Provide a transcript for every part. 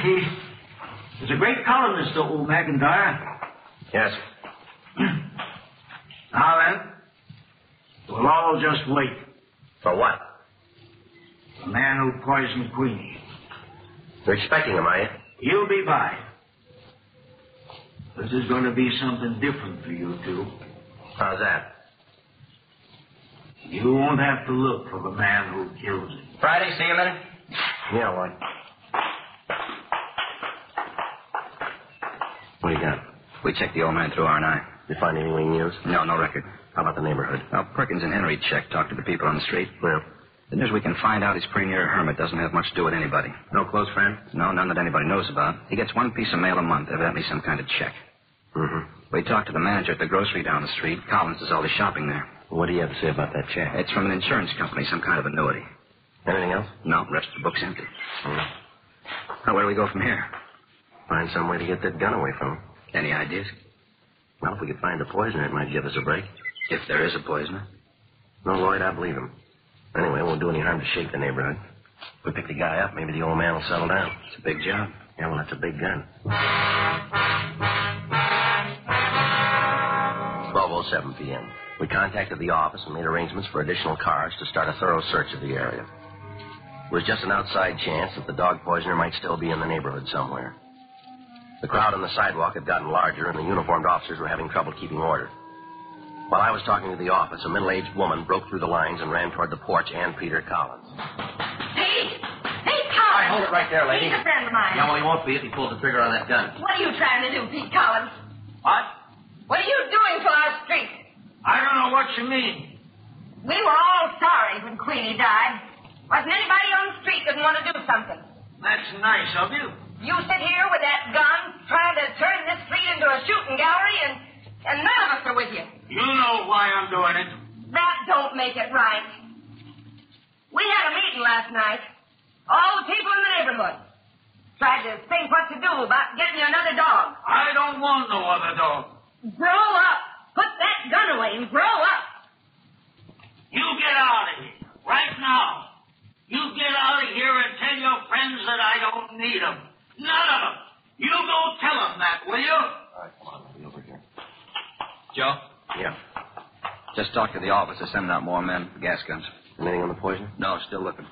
He's a great columnist, old McIntyre. Yes. Now then, we'll all just wait. For what? The man who poisoned Queenie. You're expecting him, are you? He'll be by. This is going to be something different for you two. How's that? You won't have to look for the man who kills him. Friday, see you a minute? Yeah, what? What do you got? We checked the old man through R&I. You find anything news? No record. How about the neighborhood? Well, Perkins and Henry checked, talked to the people on the street. Well, The news we can find out he's pretty near a hermit. Doesn't have much to do with anybody. no close friend? No, none that anybody knows about. He gets one piece of mail a month, evidently some kind of check. Mm-hmm. We talked to the manager at the grocery down the street. Collins does all the shopping there. What do you have to say about that check? It's from an insurance company, some kind of annuity. Anything else? No, rest of the book's empty. Mm-hmm. Now, where do we go from here? Find some way to get that gun away from him. Any ideas? Well, if we could find the poisoner, it might give us a break. If there is a poisoner. No, Lloyd, I believe him. Anyway, it won't do any harm to shake the neighborhood. If we pick the guy up, maybe the old man will settle down. It's a big job. Yeah, well, that's a big gun. 12:07 p.m. We contacted the office and made arrangements for additional cars to start a thorough search of the area. It was just an outside chance that the dog poisoner might still be in the neighborhood somewhere. The crowd on the sidewalk had gotten larger, and the uniformed officers were having trouble keeping order. While I was talking to the office, a middle-aged woman broke through the lines and ran toward the porch and Peter Collins. Pete! Pete All Collins! right, hold it right there, lady. He's a friend of mine. Yeah, well, he won't be if he pulls the trigger on that gun. What are you trying to do, Pete Collins? What? What are you doing to our street? I don't know what you mean. We were all sorry when Queenie died. Wasn't anybody on the street didn't want to do something. That's nice of you. You sit here with that gun trying to turn this street into a shooting gallery and none of us are with you. You know why I'm doing it. That don't make it right. We had a meeting last night. All the people in the neighborhood. Tried to think what to do about getting you another dog. I don't want no other dog. Grow up. Put that gun away and grow up. You get out of here. Right now. You get out of here and tell your friends that I don't need them. None of them. You go tell them that, will you? All right, come on, let me over here. Joe? Yeah. Just talked to the office. They're sending out more men, gas guns. Anything on the poisoner? No, still looking.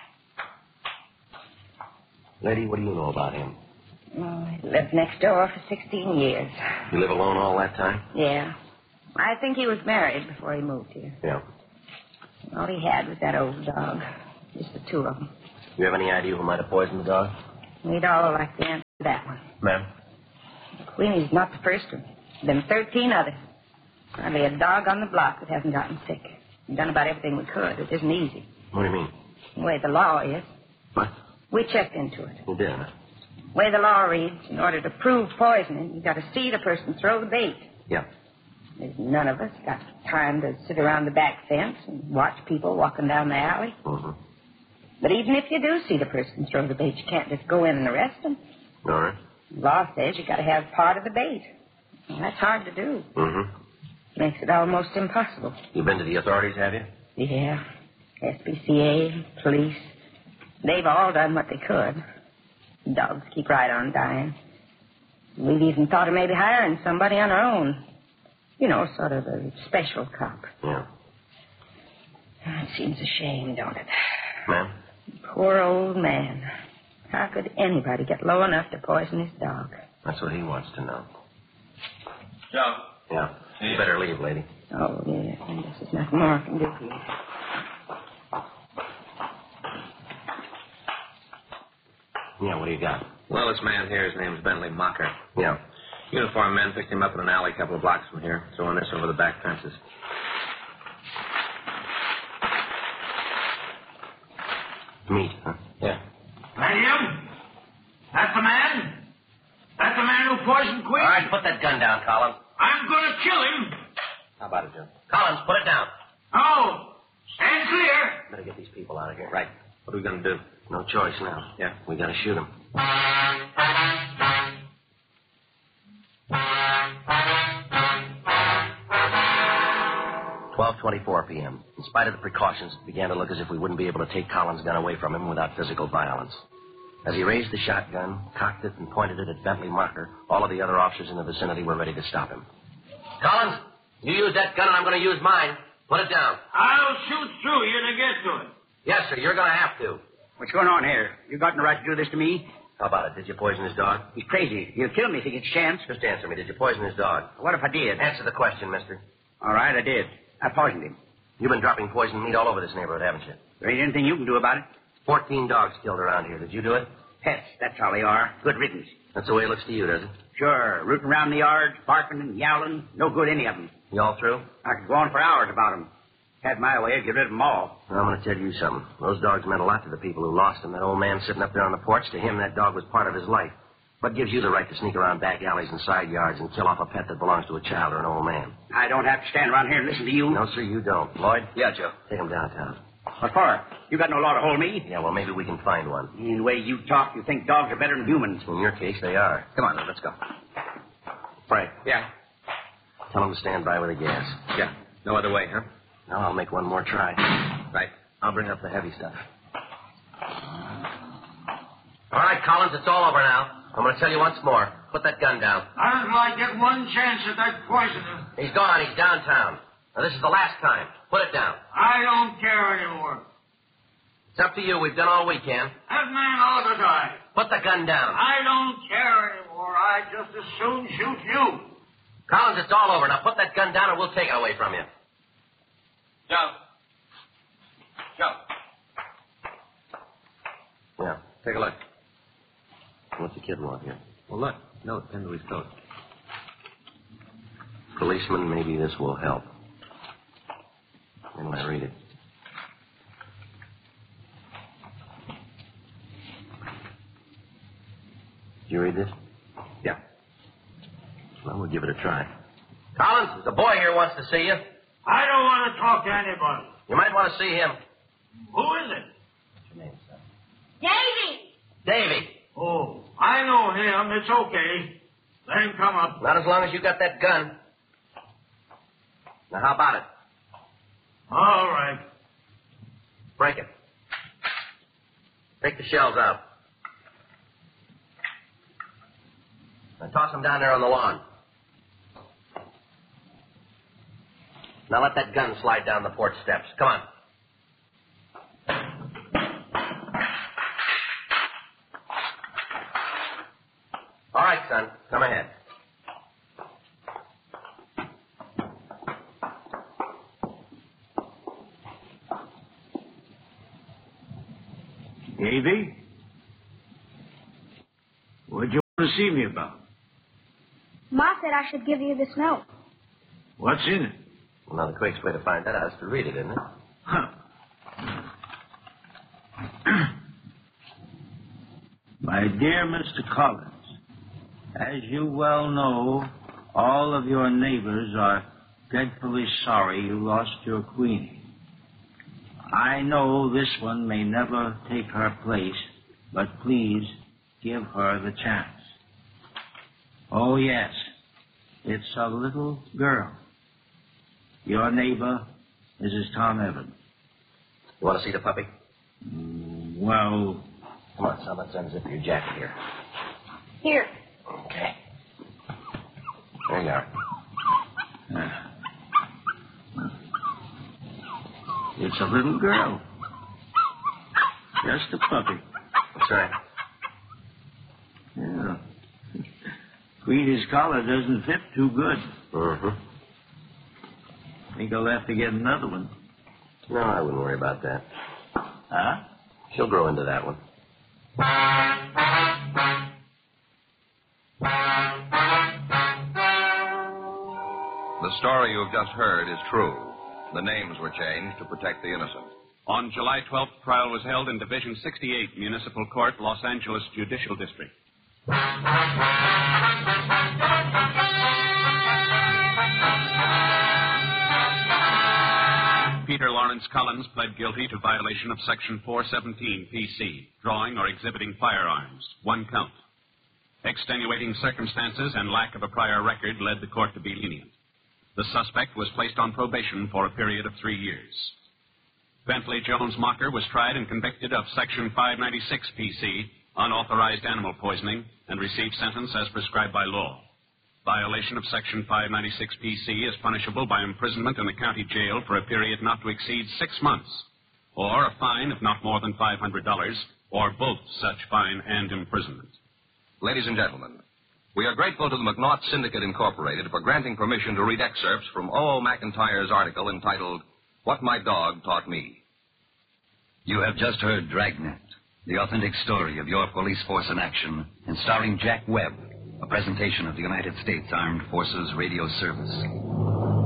Lady, what do you know about him? Oh, he lived next door for 16 years. You live alone all that time? Yeah. I think he was married before he moved here. Yeah. All he had was that old dog. Just the two of them. You have any idea who might have poisoned the dog? We'd all like the answer to that one. Ma'am? Queenie's not the first one. There's been 13 others. Hardly a dog on the block that hasn't gotten sick. We've done about everything we could. It isn't easy. What do you mean? The way the law is. What? We checked into it. You did, huh? The way the law reads, in order to prove poisoning, you've got to see the person throw the bait. Yeah. There's none of us got time to sit around the back fence and watch people walking down the alley. Mm-hmm. But even if you do see the person throw the bait, you can't just go in and arrest them. All right. The law says you got to have part of the bait. Well, that's hard to do. Mm-hmm. Makes it almost impossible. You been to the authorities, have you? Yeah. SPCA, police. They've all done what they could. Dogs keep right on dying. We've even thought of maybe hiring somebody on our own. You know, sort of a special cop. Yeah. It seems a shame, don't it? Ma'am? Poor old man. How could anybody get low enough to poison his dog? That's what he wants to know. Joe. Yeah. You better leave, lady. Oh, yeah. I guess there's nothing more I can do for you. Yeah, what do you got? Well, this man here, his name's Bentley Mocker. Yeah. Uniformed men picked him up in an alley a couple of blocks from here, throwing this over the back fences. Meat, huh? Yeah. That him? That's the man? That's the man who poisoned Queen? All right, put that gun down, Collins. I'm going to kill him. How about it, Joe? Collins, put it down. No. Stand clear. Better get these people out of here. Right. What are we going to do? No choice now. Yeah. We got to shoot them. "12:24 p.m. In spite of the precautions, it began to look as if we wouldn't be able to take Collins' gun away from him without physical violence. As he raised the shotgun, cocked it, and pointed it at Bentley Marker, all of the other officers in the vicinity were ready to stop him. Collins, you use that gun and I'm going to use mine. Put it down. I'll shoot through you to get to it. Yes, sir, you're going to have to. What's going on here? You got no right to do this to me? How about it? Did you poison his dog? He's crazy. He'll kill me if he gets a chance. Just answer me. Did you poison his dog? What if I did? Answer the question, mister. All right, I did. I poisoned him. You've been dropping poisoned meat all over this neighborhood, haven't you? There ain't anything you can do about it. 14 dogs killed around here. Did you do it? Pets, that's how they are. Good riddance. That's the way it looks to you, does it? Sure, rooting around the yard, barking and yowling. No good, any of them. You all through? I could go on for hours about them. Had my way, I'd get rid of them all. Well, I'm going to tell you something. Those dogs meant a lot to the people who lost them. That old man sitting up there on the porch, to him, that dog was part of his life. What gives you the right to sneak around back alleys and side yards and kill off a pet that belongs to a child or an old man? I don't have to stand around here and listen to you. No, sir, you don't. Lloyd? Yeah, Joe. Take him downtown. What for? You got no law to hold me. Yeah, well, maybe we can find one. The way you talk, you think dogs are better than humans. In your case, they are. Come on, let's go. Frank. Yeah? Tell him to stand by with the gas. Yeah. No other way, huh? Now I'll make one more try. Right. I'll bring up the heavy stuff. All right, Collins, it's all over now. I'm going to tell you once more. Put that gun down. Until I get one chance at that poisoner. He's gone. He's downtown. Now, this is the last time. Put it down. I don't care anymore. It's up to you. We've done all we can. That man ought to die. Put the gun down. I don't care anymore. I'd just as soon shoot you. Collins, it's all over. Now put that gun down and we'll take it away from you. Joe. Joe. Yeah, take a look. What's the kid want here? Well, look. Note pinned to his coat. Policeman, maybe this will help. And I read it. Did you read this? Yeah. Well, we'll give it a try. Collins, the boy here wants to see you. I don't want to talk to anybody. You might want to see him. Who is it? What's your name, son? Davy! Davy. Oh, I know him. It's okay. Let him come up. Not as long as you got that gun. Now, how about it? All right. Break it. Take the shells out. Now, toss them down there on the lawn. Now, let that gun slide down the porch steps. Come on. All right, son. Come ahead. Davy? What'd you want to see me about? Ma said I should give you this note. What's in it? Well, now, the quickest way to find that out is to read it, isn't it? Huh. My dear Mr. Collins, as you well know, all of your neighbors are dreadfully sorry you lost your Queenie. I know this one may never take her place, but please give her the chance. Oh, yes, it's a little girl. Your neighbor, Mrs. Tom Evans. You want to see the puppy? Well, Come on, son. Let's unzip your jacket here. Here. Okay. There you are. It's a little girl. Just a puppy. That's right. Yeah. Queenie's collar doesn't fit too good. Mm-hmm. Think I'll have to get another one. No, I wouldn't worry about that. Huh? She'll grow into that one. The story you have just heard is true. The names were changed to protect the innocent. On July 12th, trial was held in Division 68, Municipal Court, Los Angeles Judicial District. Peter Lawrence Collins pled guilty to violation of Section 417 PC, drawing or exhibiting firearms, 1 count. Extenuating circumstances and lack of a prior record led the court to be lenient. The suspect was placed on probation for a period of 3 years. Bentley Jones Mocker was tried and convicted of Section 596 PC unauthorized animal poisoning, and receive sentence as prescribed by law. Violation of Section 596 PC is punishable by imprisonment in the county jail for a period not to exceed 6 months, or a fine of not more than $500, or both such fine and imprisonment. Ladies and gentlemen, we are grateful to the McNaught Syndicate Incorporated for granting permission to read excerpts from O.O. McIntyre's article entitled, What My Dog Taught Me. You have just heard Dragnet, the authentic story of your police force in action, and starring Jack Webb, a presentation of the United States Armed Forces Radio Service.